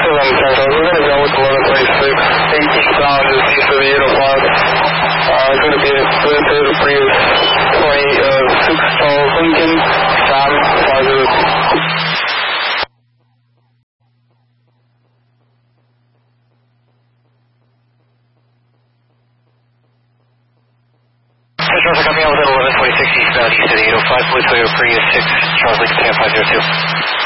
on Central. We're going to go with 1146. 18,000 is east of the 805. It's going to be a Toyota Prius 20, 6 Charles Lincoln, Sam 502. Central coming out with 1126 eastbound east of the 805, Blue Toyota Prius 6 Charles Lincoln, Sam 502.